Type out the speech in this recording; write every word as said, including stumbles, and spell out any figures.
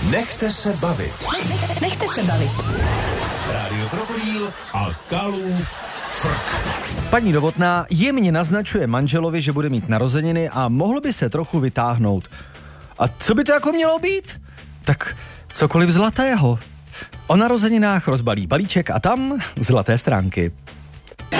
Nechte se bavit. Nechte se bavit. Rádio Krokodýl a Kalův frk. Paní Novotná jemně naznačuje manželovi, že bude mít narozeniny a mohl by se trochu vytáhnout. A co by to jako mělo být? Tak cokoliv zlatého. O narozeninách rozbalí balíček a tam zlaté stránky.